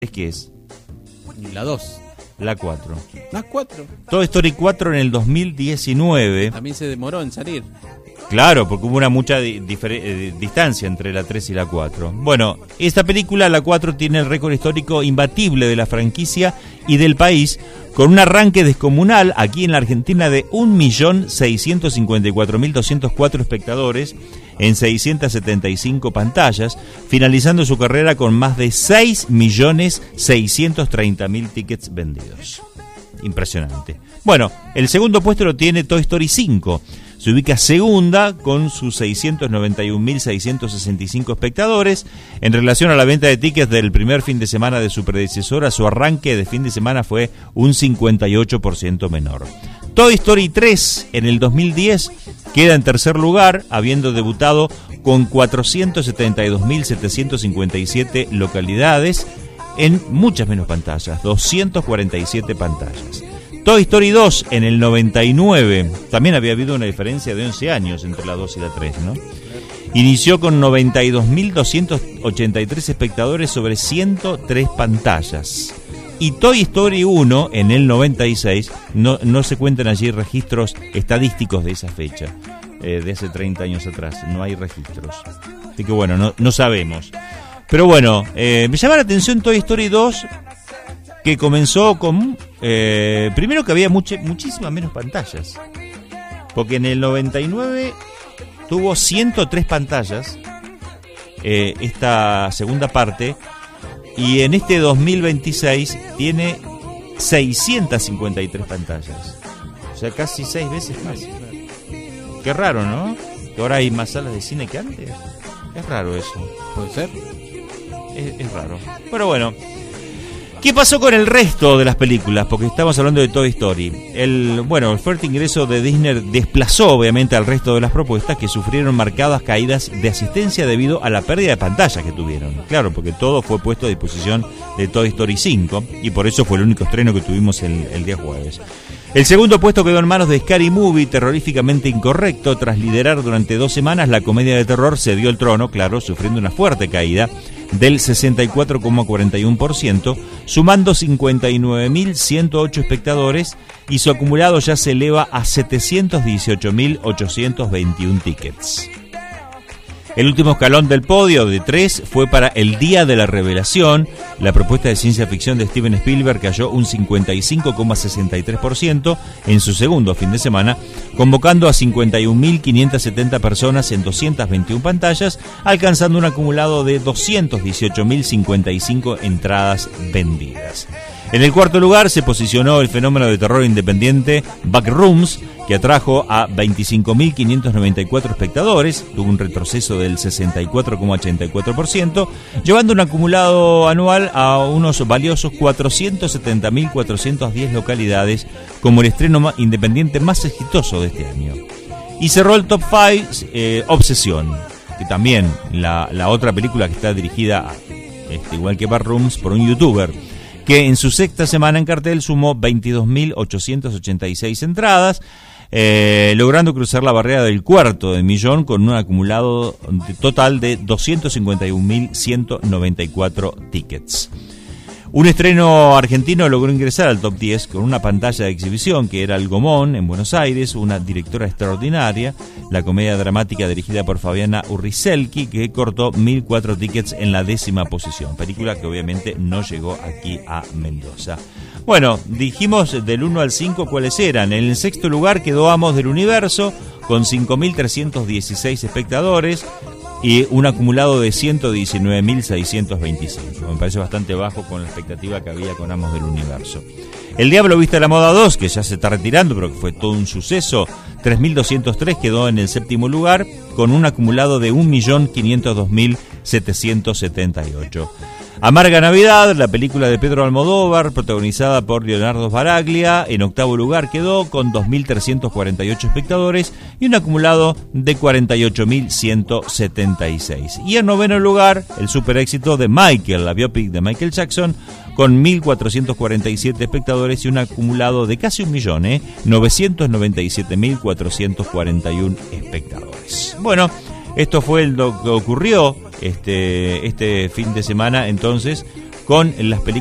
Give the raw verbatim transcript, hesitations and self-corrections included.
¿Qué es? La dos. La cuatro. ¿La cuatro? Toy Story cuatro en el dos mil diecinueve. También se demoró en salir. Claro, porque hubo una mucha di- difer- eh, distancia entre la tres y la cuatro. Bueno, esta película, la cuatro, tiene el récord histórico imbatible de la franquicia y del país, con un arranque descomunal aquí en la Argentina de un millón seiscientos cincuenta y cuatro mil doscientos cuatro espectadores en seiscientas setenta y cinco pantallas, finalizando su carrera con más de seis millones seiscientos treinta mil tickets vendidos. Impresionante. Bueno, el segundo puesto lo tiene Toy Story cinco. Se ubica segunda con sus seiscientos noventa y un mil seiscientos sesenta y cinco espectadores. En relación a la venta de tickets del primer fin de semana de su predecesora, su arranque de fin de semana fue un cincuenta y ocho por ciento menor. Toy Story tres en el dos mil diez queda en tercer lugar, habiendo debutado con cuatrocientos setenta y dos mil setecientos cincuenta y siete localidades en muchas menos pantallas, doscientas cuarenta y siete pantallas. Toy Story dos en el noventa y nueve, también había habido una diferencia de once años entre la dos y la tres, ¿no? Inició con noventa y dos mil doscientos ochenta y tres espectadores sobre ciento tres pantallas. Y Toy Story uno en el noventa y seis, no, no se cuentan allí registros estadísticos de esa fecha, eh, de hace treinta años atrás, no hay registros. Así que bueno, no, no sabemos. Pero bueno, eh, me llama la atención Toy Story dos, que comenzó con... Eh, primero que había much, muchísimas menos pantallas. Porque en el noventa y nueve tuvo ciento tres pantallas, eh, esta segunda parte, y en este dos mil veintiséis tiene seiscientas cincuenta y tres pantallas. O sea, casi seis veces más. Qué raro, ¿no? Que ahora hay más salas de cine que antes. Es raro eso. ¿Puede ser? Es, es raro. Pero bueno, ¿qué pasó con el resto de las películas? Porque estamos hablando de Toy Story. El, bueno, el fuerte ingreso de Disney desplazó obviamente al resto de las propuestas, que sufrieron marcadas caídas de asistencia debido a la pérdida de pantalla que tuvieron. Claro, porque todo fue puesto a disposición de Toy Story cinco, y por eso fue el único estreno que tuvimos el, el día jueves. El segundo puesto quedó en manos de Scary Movie, terroríficamente incorrecto. Tras liderar durante dos semanas, la comedia de terror cedió el trono, claro, sufriendo una fuerte caída del sesenta y cuatro coma cuarenta y uno por ciento, sumando cincuenta y nueve mil ciento ocho espectadores, y su acumulado ya se eleva a setecientos dieciocho mil ochocientos veintiuno tickets. El último escalón del podio de tres fue para El Día de la Revelación. La propuesta de ciencia ficción de Steven Spielberg cayó un cincuenta y cinco coma sesenta y tres por ciento en su segundo fin de semana, convocando a cincuenta y un mil quinientas setenta personas en doscientas veintiuna pantallas, alcanzando un acumulado de doscientos dieciocho mil cincuenta y cinco entradas vendidas. En el cuarto lugar se posicionó el fenómeno de terror independiente Backrooms, que atrajo a veinticinco mil quinientos noventa y cuatro espectadores, tuvo un retroceso del sesenta y cuatro coma ochenta y cuatro por ciento, llevando un acumulado anual a unos valiosos cuatrocientos setenta mil cuatrocientas diez localidades, como el estreno independiente más exitoso de este año. Y cerró el top cinco eh, Obsesión, que también la, la otra película que está dirigida, este, igual que Backrooms, por un youtuber, que en su sexta semana en cartel sumó veintidós mil ochocientas ochenta y seis entradas, eh, logrando cruzar la barrera del cuarto de millón con un acumulado total de doscientos cincuenta y un mil ciento noventa y cuatro tickets. Un estreno argentino logró ingresar al top diez con una pantalla de exhibición que era El Gomón, en Buenos Aires, una directora extraordinaria, la comedia dramática dirigida por Fabiana Urrizelki, que cortó mil cuatro tickets en la décima posición, película que obviamente no llegó aquí a Mendoza. Bueno, dijimos del uno al cinco cuáles eran. En el sexto lugar quedó Amos del Universo, con cinco mil trescientos dieciséis espectadores y un acumulado de ciento diecinueve mil seiscientos veinticinco. Me parece bastante bajo con la expectativa que había con Amos del Universo. El Diablo Viste a la Moda dos, que ya se está retirando, pero que fue todo un suceso, tres mil doscientos tres, quedó en el séptimo lugar, con un acumulado de un millón quinientos dos mil setecientos setenta y ocho. Amarga Navidad, la película de Pedro Almodóvar, protagonizada por Leonardo Sbaraglia, en octavo lugar quedó con dos mil trescientos cuarenta y ocho espectadores y un acumulado de cuarenta y ocho mil ciento setenta y seis. Y en noveno lugar, el super éxito de Michael, la biopic de Michael Jackson, con mil cuatrocientos cuarenta y siete espectadores y un acumulado de casi un millón, ¿eh? novecientos noventa y siete mil cuatrocientos cuarenta y uno espectadores. Bueno, esto fue lo que ocurrió este, este fin de semana entonces con las películas